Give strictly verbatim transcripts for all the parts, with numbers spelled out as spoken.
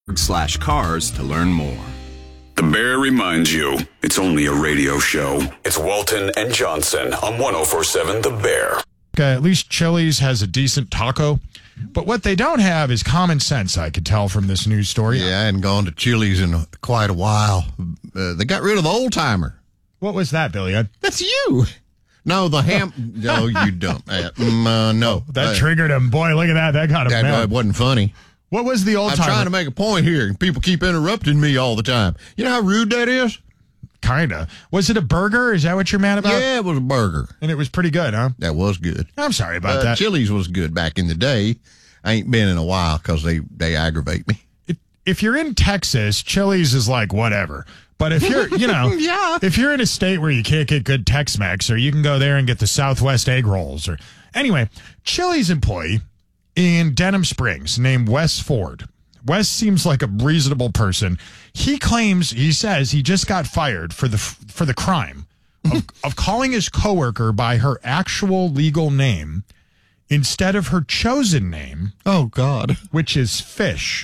slash cars to learn more. The Bear reminds you, it's only a radio show. It's Walton and Johnson on one oh four point seven The Bear. Okay, at least Chili's has a decent taco. But what they don't have is common sense, I could tell from this news story. Yeah, I hadn't gone to Chili's in quite a while. Uh, they got rid of the old timer. What was that, Billy Ed? That's you. No, the ham. No, you don't. Uh, mm, uh, no. That uh, triggered him. Boy, look at that. That got him That mad. uh, wasn't funny. What was the old I'm timer? trying to make a point here, and people keep interrupting me all the time. You know how rude that is? Kinda. Was it a burger? Is that what you're mad about? Yeah, it was a burger. And it was pretty good, huh? That was good. I'm sorry about Uh, that. Chili's was good back in the day. I ain't been in a while because they, they aggravate me. If, if you're in Texas, Chili's is like whatever. But if you're, you know, Yeah. if you're in a state where you can't get good Tex-Mex, or you can go there and get the Southwest egg rolls, or anyway, Chili's employee in Denham Springs named Wes Ford. Wes seems like a reasonable person. He claims, he says, he just got fired for the for the crime of, of calling his coworker by her actual legal name instead of her chosen name, Oh, God. which is Fish.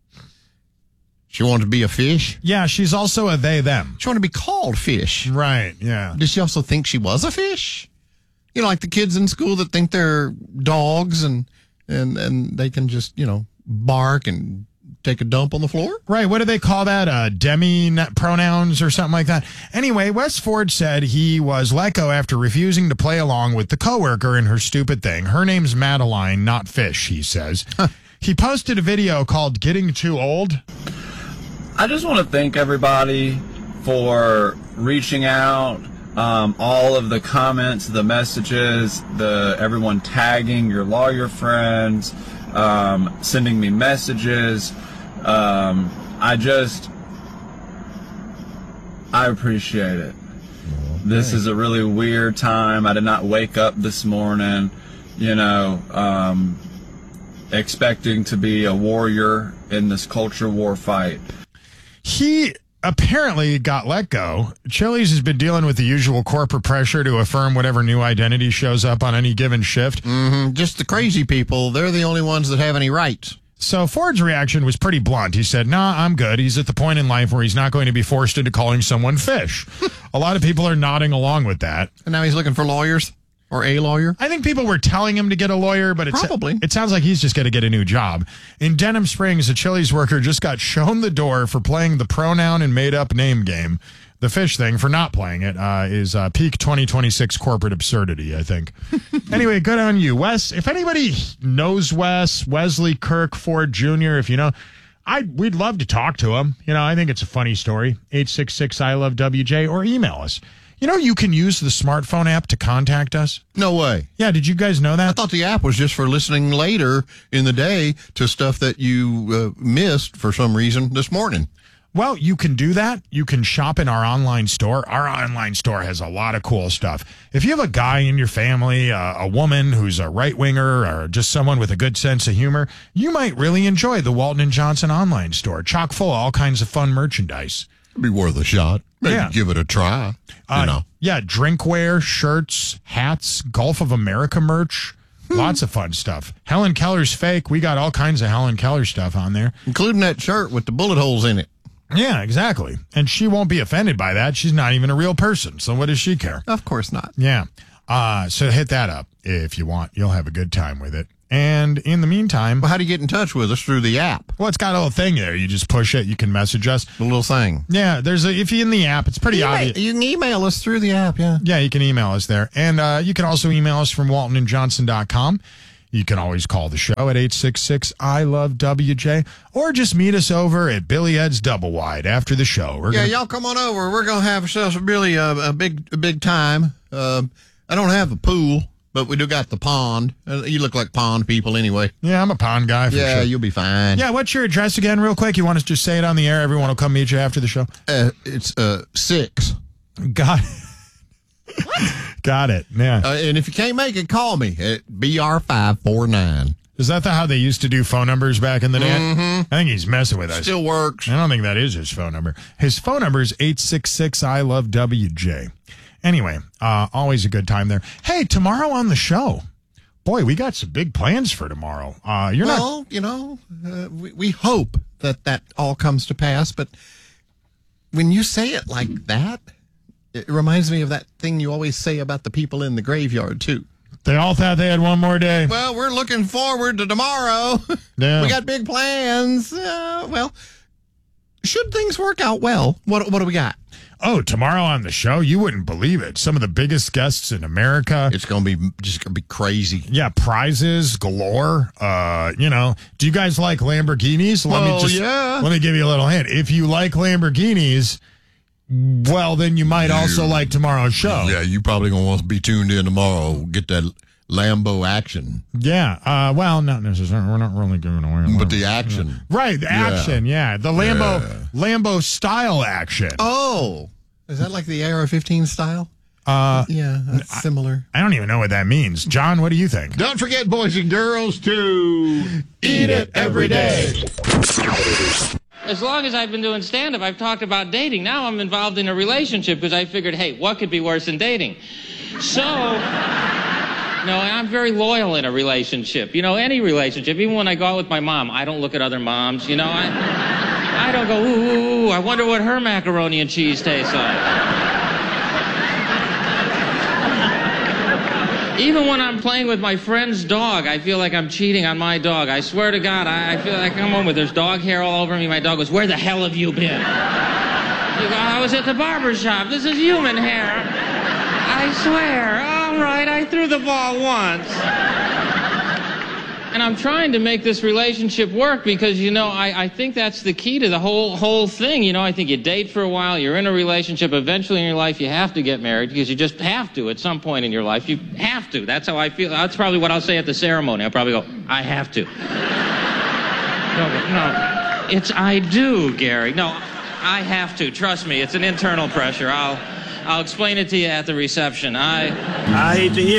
She wanted to be a fish? Yeah, she's also a they, them. She wanted to be called Fish. Right, yeah. Did she also think she was a fish? You know, like the kids in school that think they're dogs and and, and they can just, you know, bark and take a dump on the floor? Right, what do they call that? Uh, demi pronouns or something like that. Anyway, Wes Ford said he was let go after refusing to play along with the coworker in her stupid thing. Her name's Madeline, not Fish, he says. He posted a video called Getting Too Old. I just want to thank everybody for reaching out, um, all of the comments, the messages, the everyone tagging your lawyer friends, um, sending me messages. Um, I just, I appreciate it. This is a really weird time. I did not wake up this morning, you know, um, expecting to be a warrior in this culture war fight. He apparently got let go. Chili's has been dealing with the usual corporate pressure to affirm whatever new identity shows up on any given shift. Mm-hmm. Just the crazy people. They're the only ones that have any rights. So Ford's reaction was pretty blunt. He said, nah, I'm good. He's at the point in life where he's not going to be forced into calling someone Fish. A lot of people are nodding along with that. And now he's looking for lawyers or a lawyer. I think people were telling him to get a lawyer, but it's, Probably. it sounds like he's just going to get a new job. In Denham Springs, a Chili's worker just got shown the door for playing the pronoun and made-up name game. The Fish thing, for not playing it, uh, is uh, peak twenty twenty-six corporate absurdity, I think. Anyway, good on you. Wes, if anybody knows Wes, Wesley Kirk Ford Junior, if you know, I we'd love to talk to him. You know, I think it's a funny story. eight six six I love W J, or email us. You know, you can use the smartphone app to contact us. No way. Yeah, did you guys know that? I thought the app was just for listening later in the day to stuff that you uh, missed for some reason this morning. Well, you can do that. You can shop in our online store. Our online store has a lot of cool stuff. If you have a guy in your family, uh, a woman who's a right-winger, or just someone with a good sense of humor, you might really enjoy the Walton and Johnson online store. Chock full of all kinds of fun merchandise. It'd be worth a shot. Maybe Yeah. give it a try. Uh, you know. Yeah, drinkware, shirts, hats, Gulf of America merch. Lots of fun stuff. Helen Keller's fake. We got all kinds of Helen Keller stuff on there. Including that shirt with the bullet holes in it. Yeah, exactly. And she won't be offended by that. She's not even a real person. So what does she care? Of course not. Yeah. Uh, so hit that up if you want. You'll have a good time with it. And in the meantime, Well, how do you get in touch with us? Through the app. well, it's got a little thing there. You just push it. You can message us. The little thing. Yeah, there's a, if you're in the app, it's pretty Email- obvious. You can email us through the app, yeah. Yeah, you can email us there. And uh, you can also email us from walton and johnson dot com. You can always call the show at eight six six I love W J, or just meet us over at Billy Ed's Double Wide after the show. We're Yeah, gonna, y'all come on over. We're going to have ourselves a really uh, a big a big time. Uh, I don't have a pool, but we do got the pond. Uh, you look like pond people anyway. yeah, I'm a pond guy for Yeah, sure. you'll be fine. Yeah, what's your address again, real quick? You want to just say it on the air? Everyone will come meet you after the show. Uh, it's uh, six. Got it. Got it. Yeah. Uh, and if you can't make it, call me at B R five four nine. Is that the, how they used to do phone numbers back in the day? Mm-hmm. I think he's messing with us. Still works. I don't think that is his phone number. His phone number is eight six six I love W J. Anyway, uh, always a good time there. Hey, tomorrow on the show, Boy, we got some big plans for tomorrow. Uh, you're well, not. you know, uh, we, we hope that that all comes to pass. But when you say it like that, it reminds me of that thing you always say about the people in the graveyard, too. They all thought they had one more day. Well, we're looking forward to tomorrow. Yeah. We got big plans. Uh, well, should things work out well, what what do we got? Oh, tomorrow on the show, you wouldn't believe it. Some of the biggest guests in America. It's going to be just going to be crazy. Yeah, prizes galore. Uh, you know, do you guys like Lamborghinis? Let Well, me just yeah. let me give you a little hint. If you like Lamborghinis, well, then you might also like tomorrow's show. Yeah, you probably going to want to be tuned in tomorrow. Get that Lambo action. Yeah. Uh, well, not necessarily. We're not really giving away. But the action. Right, the Yeah. action. Yeah, the Lambo Yeah. Lambo style action. Oh, is that like the A R fifteen style? Uh, Yeah, that's similar. I don't even know what that means. John, what do you think? Don't forget, boys and girls, to Eat it every day. As long as I've been doing stand-up, I've talked about dating. Now I'm involved in a relationship because I figured, hey, what could be worse than dating? So, no, I'm very loyal in a relationship. You know, any relationship. Even when I go out with my mom, I don't look at other moms. You know, I, I don't go, ooh, ooh, ooh, I wonder what her macaroni and cheese tastes like. Even when I'm playing with my friend's dog, I feel like I'm cheating on my dog. I swear to God, I, I feel like I come home with there's dog hair all over me. My dog goes, where the hell have you been? You go, I was at the barber shop. This is human hair. I swear. All right, I threw the ball once. And I'm trying to make this relationship work because, you know, I, I think that's the key to the whole whole thing. You know, I think you date for a while, you're in a relationship, eventually in your life you have to get married because you just have to at some point in your life. You have to. That's how I feel. That's probably what I'll say at the ceremony. I'll probably go, I have to. No, no, it's I do, Gary. No, I have to. Trust me, it's an internal pressure. I'll, I'll explain it to you at the reception. I... I hate to hear